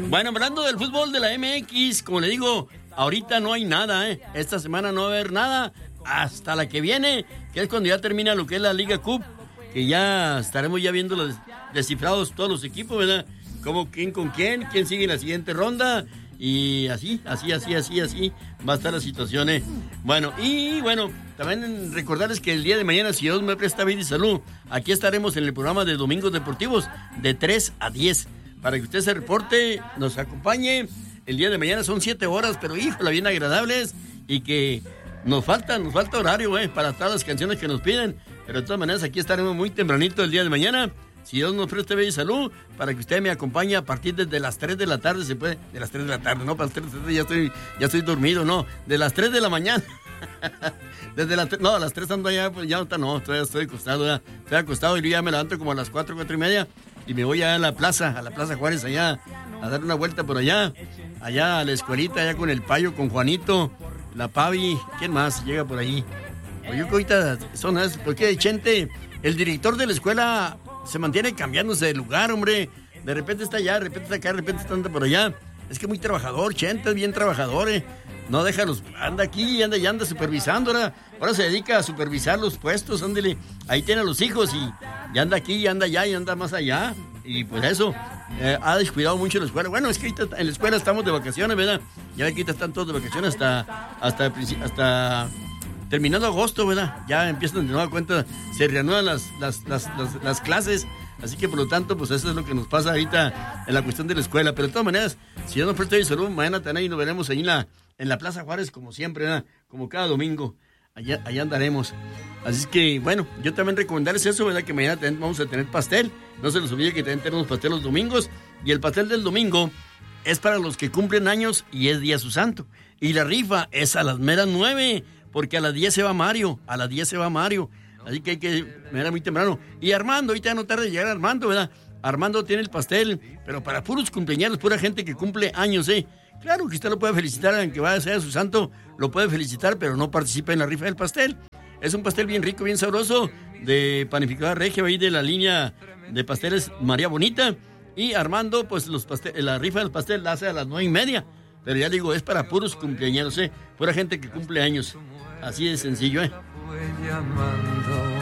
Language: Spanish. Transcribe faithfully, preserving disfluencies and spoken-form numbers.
Bueno, hablando del fútbol de la M X, como le digo, ahorita no hay nada, ¿eh? Esta semana no va a haber nada hasta la que viene, que es cuando ya termina lo que es la Liga Cup, que ya estaremos ya viendo los descifrados todos los equipos, ¿verdad? Como quién con quién, quién sigue en la siguiente ronda. Y así, así, así, así, así va a estar la situación, ¿eh? Bueno, y bueno, también recordarles que el día de mañana, si Dios me presta vida y salud, aquí estaremos en el programa de Domingos Deportivos de tres a diez, para que usted se reporte, nos acompañe. El día de mañana son siete horas, pero híjole, bien agradables, y que nos falta, nos falta horario, ¿eh? Para todas las canciones que nos piden, pero de todas maneras aquí estaremos muy tempranito el día de mañana. Si Dios nos preste vida y salud, para que usted me acompañe a partir de las tres de la tarde, se puede, de las tres de la tarde, no, para las tres de la tarde ya estoy, ya estoy dormido, no, de las tres de la mañana, desde las no, a las tres ando ya, pues ya no está, no, todavía estoy acostado, ya, estoy acostado y ya me levanto como a las cuatro, cuatro y media, y me voy a la plaza, a la Plaza Juárez, allá, a dar una vuelta por allá, allá a la escuelita, allá con el Payo, con Juanito, la Pavi, ¿quién más llega por ahí? Oye, ahorita son esas, porque Chente, el director de la escuela, se mantiene cambiándose de lugar, hombre. De repente está allá, de repente está acá, de repente está por allá. Es que muy trabajador, Chente, es bien trabajador, eh. No deja los... Anda aquí y anda, y anda supervisando. Ahora, ahora se dedica a supervisar los puestos, ándele. Ahí tiene a los hijos y, y anda aquí, y anda allá, y anda más allá. Y pues eso, eh, ha descuidado mucho la escuela. Bueno, es que ahorita en la escuela estamos de vacaciones, ¿verdad? Ya aquí están todos de vacaciones hasta... hasta, hasta terminando agosto, ¿verdad? Ya empiezan de nueva cuenta, se reanudan las, las, las, las, las clases, así que por lo tanto, pues eso es lo que nos pasa ahorita en la cuestión de la escuela. Pero de todas maneras, si yo no presto de salud, mañana también ahí nos veremos ahí en la, en la Plaza Juárez, como siempre, ¿verdad? Como cada domingo, allá, allá andaremos. Así que, bueno, yo también recomendarles eso, ¿verdad? Que mañana también vamos a tener pastel, no se les olvide que también tenemos pastel los domingos, y el pastel del domingo es para los que cumplen años y es día su santo, y la rifa es a las meras nueve, porque a las diez se va Mario, a las diez se va Mario, así que hay que, me era muy temprano. Y Armando, ahorita no tarde de llegar Armando, ¿verdad? Armando tiene el pastel, pero para puros cumpleaños, pura gente que cumple años, ¿eh? Claro que usted lo puede felicitar, aunque vaya a ser su santo, lo puede felicitar, pero no participa en la rifa del pastel. Es un pastel bien rico, bien sabroso, de panificada regia, ahí de la línea de pasteles María Bonita. Y Armando, pues los pastel, la rifa del pastel la hace a las nueve y media. Pero ya digo, es para puros cumpleaños, ¿eh? Pura gente que cumple años. Así de sencillo, ¿eh?